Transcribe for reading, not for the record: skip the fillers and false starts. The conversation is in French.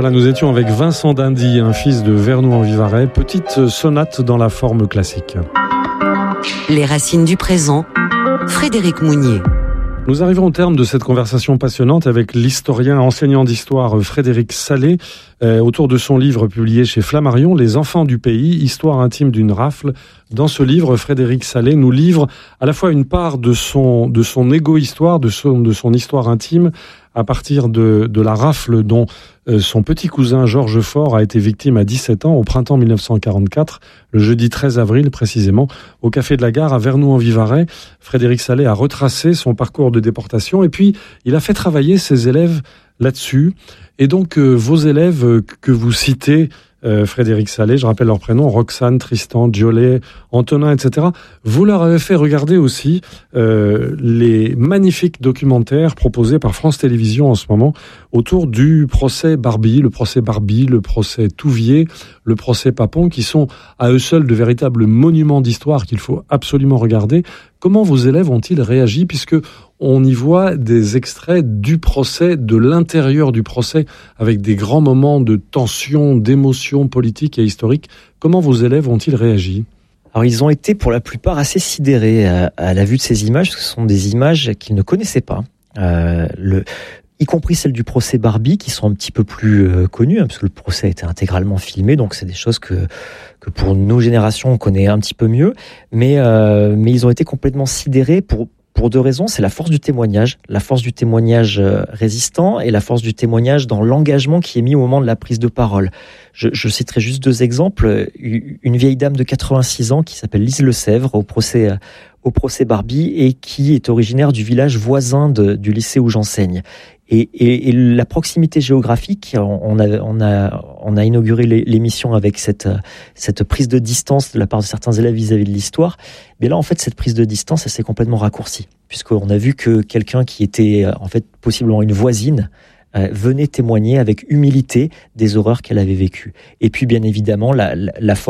Voilà, nous étions avec Vincent d'Indy, un fils de Vernoux-en-Vivarais. Petite sonate dans la forme classique. Les racines du présent, Frédéric Mounier. Nous arrivons au terme de cette conversation passionnante avec l'historien enseignant d'histoire Frédéric Sallet, autour de son livre publié chez Flammarion, Les enfants du pays, histoire intime d'une rafle. Dans ce livre, Frédéric Sallet nous livre à la fois une part de son égo-histoire, de son histoire intime, à partir de la rafle dont son petit cousin Georges Faure a été victime à 17 ans au printemps 1944, le jeudi 13 avril précisément, au Café de la Gare à Vernoux-en-Vivarais. Frédéric Sallet a retracé son parcours de déportation et puis il a fait travailler ses élèves là-dessus. Et donc vos élèves que vous citez, Frédéric Sallet, je rappelle leurs prénoms, Roxane, Tristan, Diolet, Antonin, etc. Vous leur avez fait regarder aussi les magnifiques documentaires proposés par France Télévisions en ce moment autour du procès Barbie, le procès Touvier, le procès Papon, qui sont à eux seuls de véritables monuments d'histoire qu'il faut absolument regarder. Comment vos élèves ont-ils réagi, puisque on y voit des extraits du procès, de l'intérieur du procès, avec des grands moments de tension, d'émotion politique et historique. Comment vos élèves ont-ils réagi ? Alors ils ont été pour la plupart assez sidérés à la vue de ces images, parce que ce sont des images qu'ils ne connaissaient pas. Y compris celles du procès Barbie, qui sont un petit peu plus connues, parce que le procès a été intégralement filmé, donc c'est des choses que pour nos générations on connaît un petit peu mieux, mais ils ont été complètement sidérés pour deux raisons. C'est la force du témoignage résistant et la force du témoignage dans l'engagement qui est mis au moment de la prise de parole. Je citerai juste deux exemples. Une vieille dame de 86 ans qui s'appelle Lise Lesèvre au procès Barbie et qui est originaire du village voisin du lycée où j'enseigne. Et la proximité géographique, on a inauguré l'émission avec cette prise de distance de la part de certains élèves vis-à-vis de l'histoire. Mais là, en fait, cette prise de distance, elle s'est complètement raccourcie, puisqu'on a vu que quelqu'un qui était en fait possiblement une voisine venait témoigner avec humilité des horreurs qu'elle avait vécues. Et puis, bien évidemment, la force